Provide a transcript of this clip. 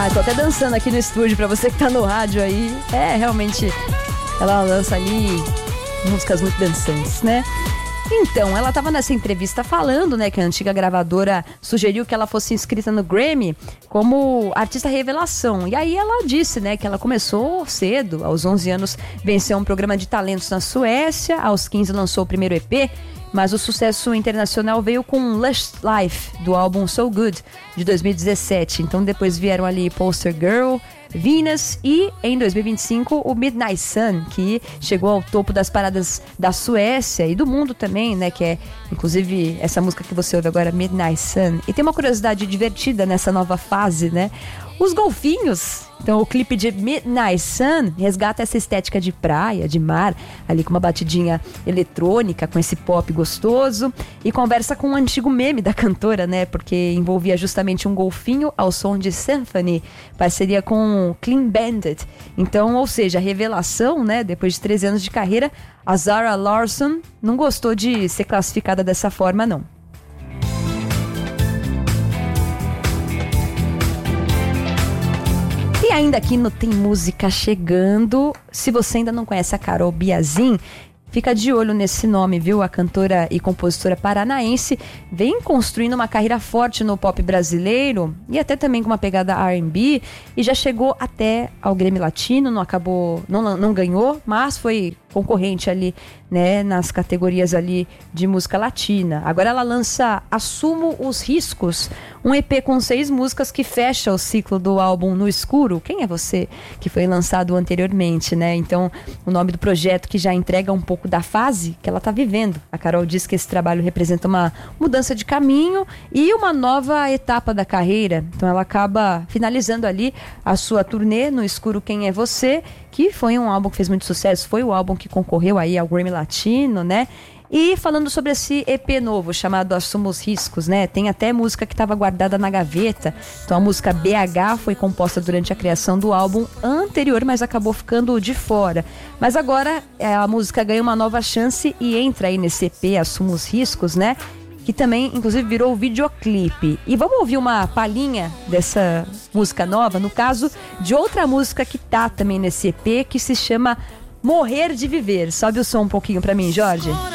Tô até dançando aqui no estúdio pra você que tá no rádio aí. Realmente, ela lança ali músicas muito dançantes, né? Então, ela estava nessa entrevista falando, né, que a antiga gravadora sugeriu que ela fosse inscrita no Grammy como artista revelação. E aí ela disse, né, que ela começou cedo, aos 11 anos venceu um programa de talentos na Suécia, aos 15 lançou o primeiro EP, mas o sucesso internacional veio com Lush Life, do álbum So Good, de 2017. Então depois vieram ali Poster Girl, Venus e, em 2025, o Midnight Sun, que chegou ao topo das paradas da Suécia e do mundo também, né? Que é, inclusive, essa música que você ouve agora, Midnight Sun. E tem uma curiosidade divertida nessa nova fase, né? Os golfinhos. Então, o clipe de Midnight Sun resgata essa estética de praia, de mar, ali com uma batidinha eletrônica, com esse pop gostoso, e conversa com um antigo meme da cantora, né? Porque envolvia justamente um golfinho ao som de Symphony, parceria com Clean Bandit. Então, ou seja, a revelação, né? Depois de 13 anos de carreira, a Zara Larsson não gostou de ser classificada dessa forma, não. E ainda aqui no Tem Música Chegando, se você ainda não conhece a Carol Biazin, fica de olho nesse nome, viu? A cantora e compositora paranaense vem construindo uma carreira forte no pop brasileiro e até também com uma pegada R&B, e já chegou até ao Grammy Latino, não ganhou, mas foi concorrente ali, né, nas categorias ali de música latina. Agora ela lança Assumo os Riscos, um EP com 6 músicas que fecha o ciclo do álbum No Escuro, Quem é Você?, que foi lançado anteriormente, né? Então, o nome do projeto que já entrega um pouco da fase que ela está vivendo. A Carol diz que esse trabalho representa uma mudança de caminho e uma nova etapa da carreira. Então ela acaba finalizando ali a sua turnê No Escuro, Quem é Você?, que foi um álbum que fez muito sucesso, foi o álbum que concorreu aí ao Grammy Latino, né? E falando sobre esse EP novo, chamado Assumo os Riscos, né? Tem até música que estava guardada na gaveta. Então a música BH foi composta durante a criação do álbum anterior, mas acabou ficando de fora. Mas agora a música ganha uma nova chance e entra aí nesse EP Assumo os Riscos, né? Que também, inclusive, virou videoclipe. E vamos ouvir uma palhinha dessa música nova, no caso de outra música que tá também nesse EP, que se chama Morrer de Viver. Sobe o som um pouquinho pra mim, Jorge.